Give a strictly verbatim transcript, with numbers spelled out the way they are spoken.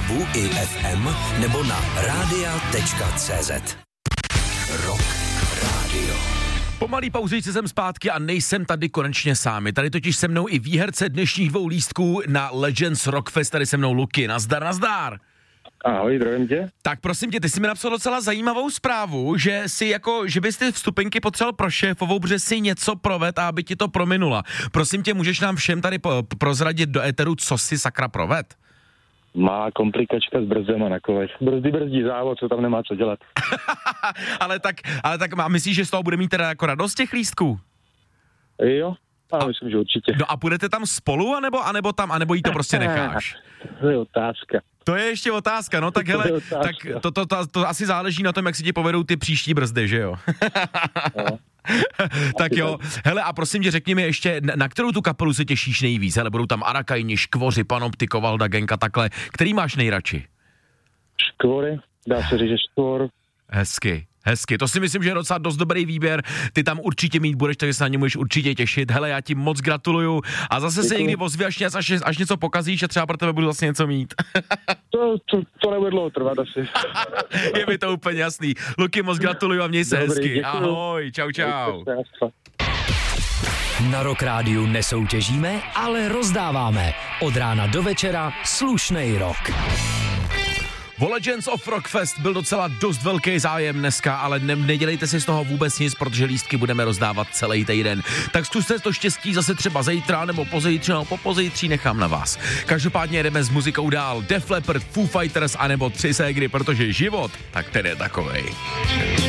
webu i ef em nebo na rádia tečka cé zet. Rock Radio. Po malý pauzičce jsem zpátky a nejsem tady konečně sám. Je tady totiž se mnou i výherce dnešních dvou lístků na Legends Rockfest, tady se mnou Luky. Nazdar, nazdar. Ahoj, zdravím tě. Tak prosím tě, ty jsi mi napsal docela zajímavou zprávu, že si jako, že bys ty vstupenky potřeboval pro šéfovou, protože si něco proved a aby ti to prominula. Prosím tě, můžeš nám všem tady po, prozradit do éteru, co si sakra proved? Má komplikačka s brzdama na kolech. Brzdy brzdí závod, co tam nemá co dělat. ale tak, ale tak má, myslíš, že z toho bude mít teda jako radost těch lístků? Jo, a myslím, že určitě. No a půjdete tam spolu, anebo, anebo tam, anebo jí to prostě necháš? To je otázka. To je ještě otázka, no tak To hele, je otázka. tak to, to, to, to asi záleží na tom, jak si ti povedou ty příští brzdy, že jo? No. Tak jo, hele a prosím tě, řekni mi ještě, na, na kterou tu kapelu se těšíš nejvíc? Hele, budou tam Arakajni, Škvoři, Panoptiko, Valda Genka, takhle. Který máš nejradši? Škvory, dá se říct, že škvor. Hezky, hezky, to si myslím, že je docela dost dobrý výběr, ty tam určitě mít budeš, takže se na ně můžeš určitě těšit. Hele, já ti moc gratuluju a zase se někdy ozvi, až, až, až něco pokazíš a třeba pro tebe budu zase něco mít. To, to, to nebude dlouho trvat asi. Je mi to úplně jasný. Luky, moc gratuluju a měj se Dobrý, hezky. děkuju. Ahoj, čau, čau. Na Rock Rádiu nesoutěžíme, ale rozdáváme. Od rána do večera slušnej rock. O Legends of Rockfest byl docela dost velký zájem dneska, ale ne, nedělejte si z toho vůbec nic, protože lístky budeme rozdávat celý týden. Tak zkuste to štěstí zase třeba zítra nebo pozítří, nebo po pozítří nechám na vás. Každopádně jdeme s muzikou dál. Def Leppard, Foo Fighters anebo Tři ségry, protože život, tak ten je takovej.